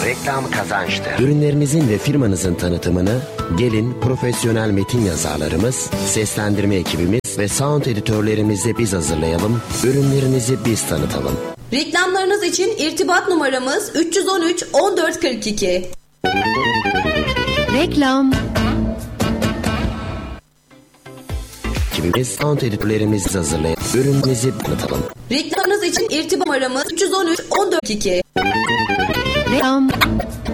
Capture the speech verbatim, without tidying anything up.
Reklam kazançtır. Ürünlerinizin ve firmanızın tanıtımını gelin profesyonel metin yazarlarımız, seslendirme ekibimiz ve sound editörlerimizi biz hazırlayalım. Ürünlerinizi biz tanıtalım. Reklamlarınız için irtibat numaramız üç yüz on üç on dört kırk iki. Reklam. Ekibimiz, sound editörlerimizi hazırlayalım. Ürünlerinizi tanıtalım. Reklamlarınız için irtibat numaramız üç yüz on üç on dört kırk iki. Reklam.